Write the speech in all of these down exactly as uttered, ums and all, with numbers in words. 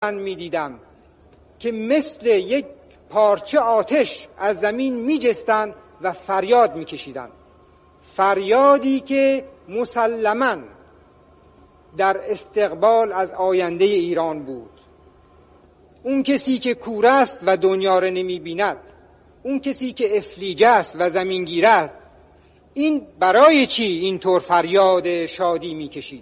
من می‌دیدم که مثل یک پارچه آتش از زمین می‌جستند و فریاد می‌کشیدند، فریادی که مسلماً در استقبال از آینده ایران بود. اون کسی که کور است و دنیا را نمی‌بیند، اون کسی که افلیج است و زمینگیر است، این برای چی اینطور فریاد شادی می‌کشید؟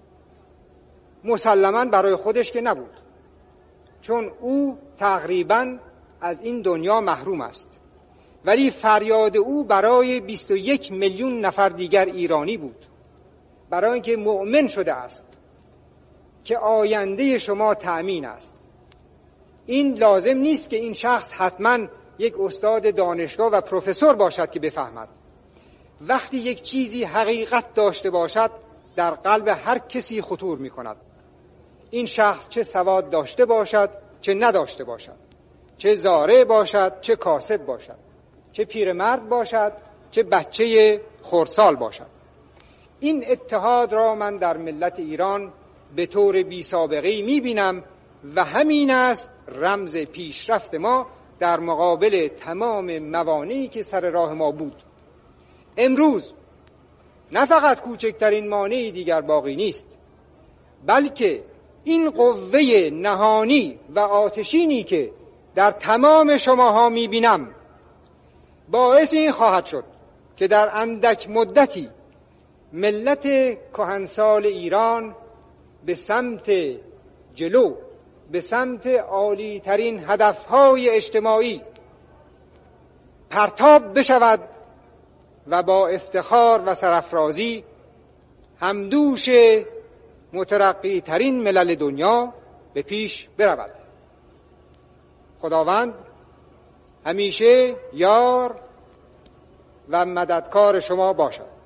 مسلماً برای خودش که نبود، چون او تقریباً از این دنیا محروم است، ولی فریاد او برای بیست و یک میلیون نفر دیگر ایرانی بود، برای اینکه مؤمن شده است که آینده شما تأمین است. این لازم نیست که این شخص حتماً یک استاد دانشگاه و پروفسور باشد که بفهمد. وقتی یک چیزی حقیقت داشته باشد در قلب هر کسی خطور می کند. این شخص چه سواد داشته باشد چه نداشته باشد، چه زارع باشد چه کاسب باشد، چه پیرمرد باشد چه بچه خردسال باشد. این اتحاد را من در ملت ایران به طور بی سابقه‌ای می بینم و همین است رمز پیشرفت ما در مقابل تمام موانعی که سر راه ما بود. امروز نه فقط کوچکترین مانعی دیگر باقی نیست، بلکه این قوه نهانی و آتشینی که در تمام شماها میبینم باعث این خواهد شد که در اندک مدتی ملت کهنسال ایران به سمت جلو، به سمت عالی ترین هدفهای اجتماعی پرتاب بشود و با افتخار و سرافرازی همدوش مترقی ترین ملل دنیا به پیش برود. خداوند همیشه یار و مددکار شما باشد.